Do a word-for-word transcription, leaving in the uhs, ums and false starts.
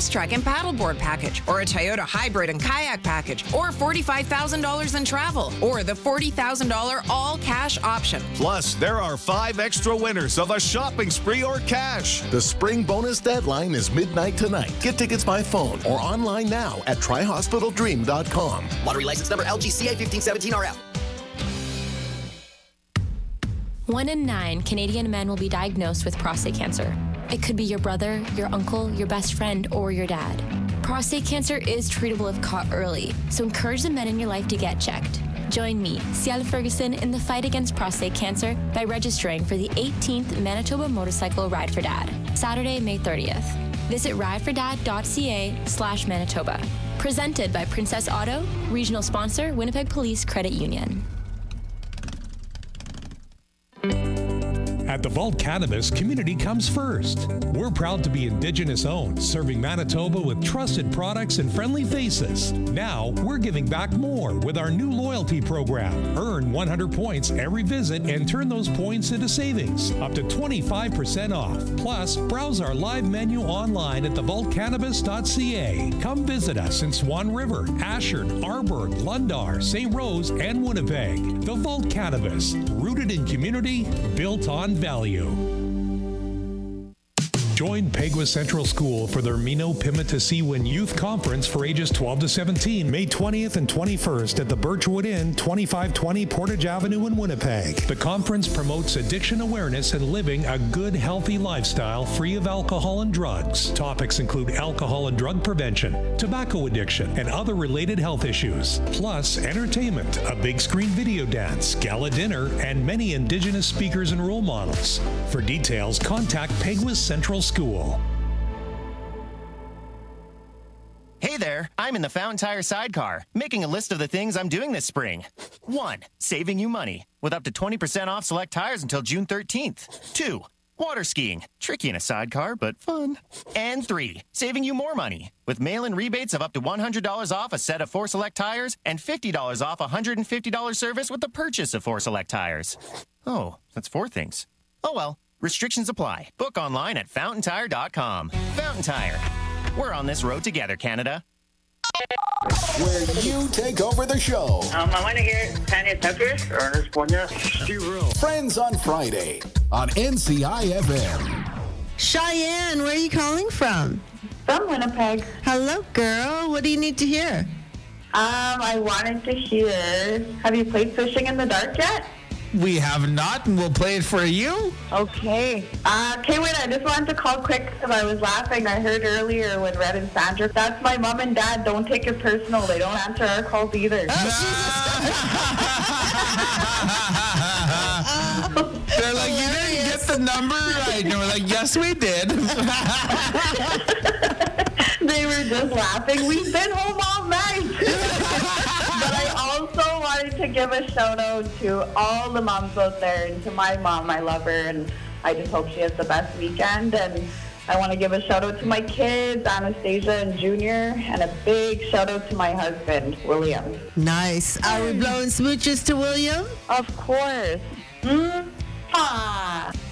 Crosstrek and paddleboard package, or a Toyota hybrid and kayak package, or forty-five thousand dollars in travel, or the forty thousand dollars all-cash option. Plus, there are five extra winners of a shopping spree or cash. The spring bonus deadline is midnight tonight. Get tickets by phone or online now at try hospital dream dot com. Lottery license number L G C A fifteen seventeen R L. One in nine Canadian men will be diagnosed with prostate cancer. It could be your brother, your uncle, your best friend, or your dad. Prostate cancer is treatable if caught early, so encourage the men in your life to get checked. Join me, Ciala Ferguson, in the fight against prostate cancer by registering for the eighteenth Manitoba Motorcycle Ride for Dad, Saturday, May thirtieth. Visit ridefordad.ca slash Manitoba. Presented by Princess Auto, regional sponsor, Winnipeg Police Credit Union. At the Vault Cannabis, community comes first. We're proud to be Indigenous owned, serving Manitoba with trusted products and friendly faces. Now, we're giving back more with our new loyalty program. Earn one hundred points every visit and turn those points into savings, up to twenty-five percent off. Plus, browse our live menu online at the vault cannabis dot c a. Come visit us in Swan River, Ashford, Arborg, Lundar, Saint Rose, and Winnipeg. The Vault Cannabis, rooted in community, built on value. Join Peguis Central School for their Mino Pimutasiwin Youth Conference for ages twelve to seventeen, May twentieth and twenty-first at the Birchwood Inn, twenty-five twenty Portage Avenue in Winnipeg. The conference promotes addiction awareness and living a good, healthy lifestyle free of alcohol and drugs. Topics include alcohol and drug prevention, tobacco addiction, and other related health issues. Plus, entertainment, a big screen video dance, gala dinner, and many Indigenous speakers and role models. For details, contact Peguis Central School. School. Hey there, I'm in the Fountain Tire sidecar, making a list of the things I'm doing this spring. One, saving you money, with up to twenty percent off select tires until June thirteenth. Two, water skiing, tricky in a sidecar, but fun. And three, saving you more money, with mail-in rebates of up to one hundred dollars off a set of four select tires and fifty dollars off a one hundred fifty dollars service with the purchase of four select tires. Oh, that's four things. Oh well. Restrictions apply. Book online at fountain tire dot com. Fountain Tire. We're on this road together, Canada. Where you take over the show. Um, I want to hear Tanya Tucker, Ernest Ponya, Steve Rule. Friends on Friday on N C I F M. Cheyenne, where are you calling from? From Winnipeg. Hello, girl. What do you need to hear? Um, I wanted to hear, have you played Fishing in the Dark yet? We have not, and we'll play it for you. Okay. Uh, okay, wait, I just wanted to call quick because I was laughing. I heard earlier with Red and Sandra, that's my mom and dad. Don't take it personal. They don't answer our calls either. They're like, you didn't get the number right. And we're like, yes, we did. They were just laughing. We've been home all night. But I also wanted to give a shout out to all the moms out there and to my mom. I love her and I just hope she has the best weekend. And I want to give a shout out to my kids, Anastasia and Junior, and a big shout out to my husband, William. Nice. Are we blowing smooches to William? Of course. Mm-hmm.